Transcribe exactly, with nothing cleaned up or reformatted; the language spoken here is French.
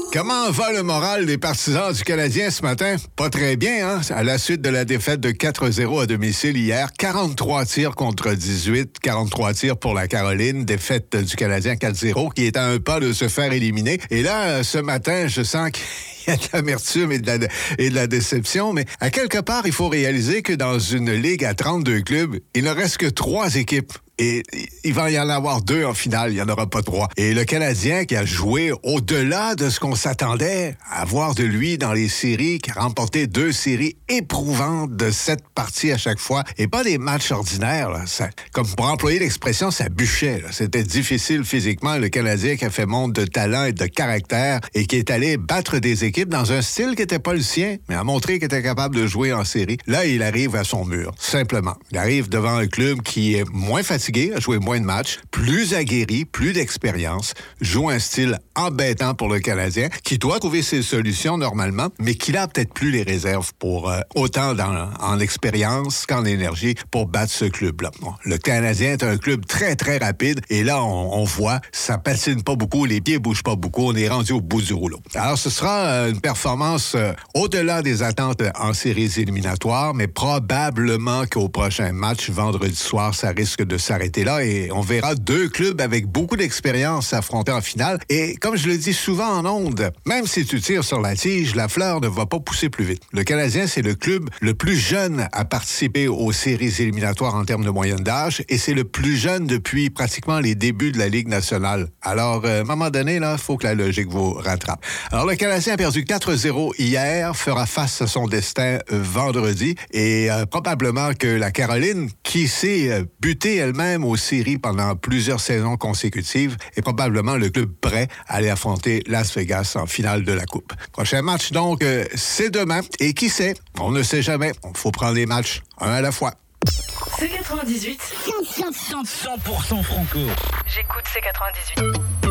Comment va le moral des partisans du Canadien ce matin? Pas très bien, hein? À la suite de la défaite de quatre à zéro à domicile hier, quarante-trois tirs contre dix-huit, quarante-trois tirs pour la Caroline, défaite du Canadien quatre à zéro, qui est à un pas de se faire éliminer. Et là, ce matin, je sens qu'il y a de l'amertume et de la, et de la déception, mais à quelque part, il faut réaliser que dans une ligue à trente-deux clubs, il ne reste que trois équipes. Et il va y en avoir deux en finale, il n'y en aura pas trois. Et le Canadien qui a joué au-delà de ce qu'on s'attendait à voir de lui dans les séries, qui a remporté deux séries éprouvantes de sept parties à chaque fois, et pas des matchs ordinaires. Là. Ça, comme pour employer l'expression, ça bûchait. Là. C'était difficile physiquement. Le Canadien qui a fait montre de talent et de caractère et qui est allé battre des équipes dans un style qui n'était pas le sien, mais a montré qu'il était capable de jouer en série. Là, il arrive à son mur, simplement. Il arrive devant un club qui est moins fatigué, a joué moins de matchs, plus aguerri, plus d'expérience, joue un style embêtant pour le Canadien, qui doit trouver ses solutions normalement, mais qui n'a peut-être plus les réserves pour euh, autant dans, en expérience qu'en énergie pour battre ce club-là. Bon, le Canadien est un club très, très rapide, et là, on, on voit, ça patine pas beaucoup, les pieds bougent pas beaucoup, on est rendu au bout du rouleau. Alors, ce sera euh, une performance euh, au-delà des attentes en séries éliminatoires, mais probablement qu'au prochain match, vendredi soir, ça risque de s'arrêter là et on verra deux clubs avec beaucoup d'expérience s'affronter en finale. Et comme je le dis souvent en ondes, même si tu tires sur la tige, la fleur ne va pas pousser plus vite. Le Canadien, c'est le club le plus jeune à participer aux séries éliminatoires en termes de moyenne d'âge et c'est le plus jeune depuis pratiquement les débuts de la Ligue nationale. Alors, euh, à un moment donné, il faut que la logique vous rattrape. Alors, le Canadien a perdu quatre à zéro hier, fera face à son destin euh, vendredi et euh, probablement que la Caroline, qui s'est euh, butée elle-même aux séries pendant plusieurs saisons consécutives est probablement le club prêt à aller affronter Las Vegas en finale de la Coupe. Prochain match, donc, euh, c'est demain. Et qui sait? On ne sait jamais. Il faut prendre les matchs un à la fois. C quatre-vingt-dix-huit cent pour cent franco. J'écoute C quatre-vingt-dix-huit.